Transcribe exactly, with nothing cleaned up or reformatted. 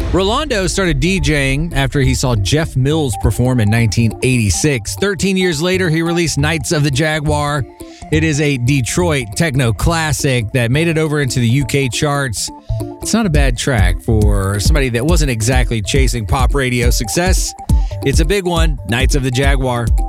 Rolando started DJing after he saw Jeff Mills perform in nineteen eighty-six. thirteen years later, he released Knights of the Jaguar. It is a Detroit techno classic that made it over into the U K charts. It's not a bad track for somebody that wasn't exactly chasing pop radio success. It's a big one, Knights of the Jaguar.